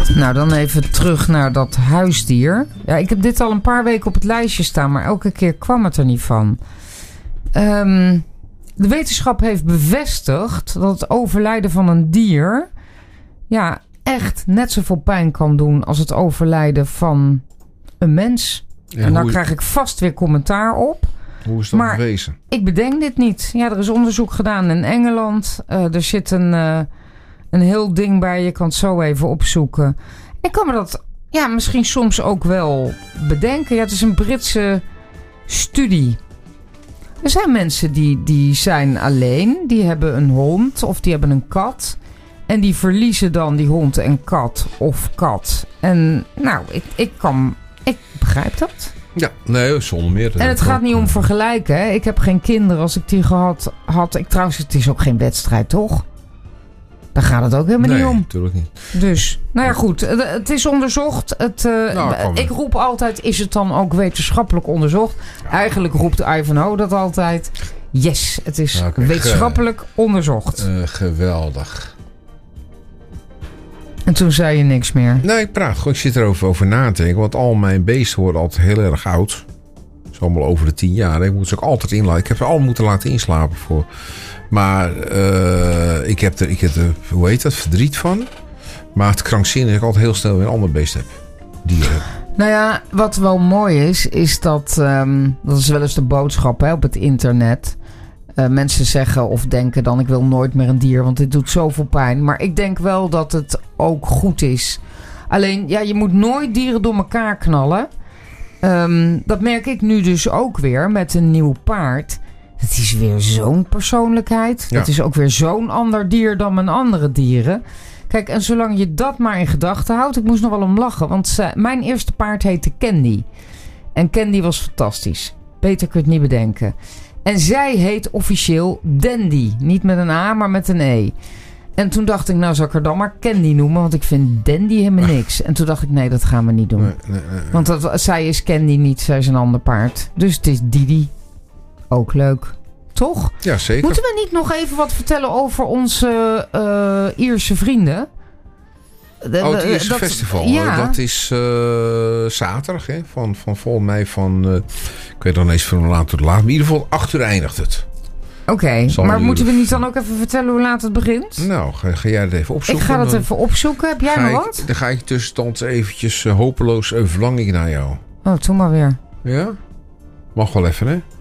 Nou, dan even terug naar dat huisdier. Ja, ik heb dit al een paar weken op het lijstje staan, maar elke keer kwam het er niet van. De wetenschap heeft bevestigd dat het overlijden van een dier... ja, echt net zoveel pijn kan doen als het overlijden van een mens. En daar krijg ik vast weer commentaar op. Hoe is dat bewezen? Ik bedenk dit niet. Ja, er is onderzoek gedaan in Engeland. Er zit een heel ding bij. Je kan het zo even opzoeken. Ik kan me dat misschien soms ook wel bedenken. Ja, het is een Britse studie. Er zijn mensen die zijn alleen. Die hebben een hond of die hebben een kat. En die verliezen dan die hond en kat of kat. En nou, ik begrijp dat. Ja, nee, zonder meer. En het gaat niet om vergelijken. Hè? Ik heb geen kinderen als ik die gehad had. Trouwens, het is ook geen wedstrijd, toch? Daar gaat het ook helemaal niet om. Nee, natuurlijk niet. Dus, nou ja, goed. Het is onderzocht. Ik roep altijd, is het dan ook wetenschappelijk onderzocht? Ja. Eigenlijk roept Ivanhoe dat altijd. Yes, het is wetenschappelijk onderzocht. Geweldig. En toen zei je niks meer. Nee, ik praat gewoon. Ik zit erover over na te denken. Want al mijn beesten worden altijd heel erg oud. Dat is allemaal over de 10 jaar. Ik moet ze ook altijd inlaten. Ik heb ze al moeten laten inslapen voor. Maar ik heb er, hoe heet dat, verdriet van. Maar het krankzinnig is dat ik altijd heel snel weer een ander beest heb. Dieren. Nou ja, wat wel mooi is dat... dat is wel eens de boodschap op het internet... mensen zeggen of denken dan... ik wil nooit meer een dier, want dit doet zoveel pijn. Maar ik denk wel dat het ook goed is. Alleen, ja, je moet nooit dieren door elkaar knallen. Dat merk ik nu dus ook weer met een nieuw paard. Het is weer zo'n persoonlijkheid. Ja. Het is ook weer zo'n ander dier dan mijn andere dieren. Kijk, en zolang je dat maar in gedachten houdt... ik moest nog wel om lachen, want mijn eerste paard heette Candy. En Candy was fantastisch. Beter kun je het niet bedenken. En zij heet officieel Dandy. Niet met een A, maar met een E. En toen dacht ik, nou zal ik haar dan maar Candy noemen. Want ik vind Dandy helemaal niks. En toen dacht ik, nee, dat gaan we niet doen. Nee. Want zij is Candy niet, zij is een ander paard. Dus het is Didi. Ook leuk. Toch? Ja, zeker. Moeten we niet nog even wat vertellen over onze Ierse vrienden? Het Ierse festival. Ja. Dat is zaterdag. Hè? Van volgens mij van... ik weet nog niet eens van hoe laat het laat. Maar in ieder geval 8 uur eindigt het. Oké, maar moeten we niet dan ook even vertellen hoe laat het begint? Nou, ga jij het even opzoeken? Ik ga dat even opzoeken. Heb jij nog wat? Dan ga ik tussenstand eventjes hopeloos een verlanging naar jou. Oh, doe maar weer. Ja? Mag wel even, hè?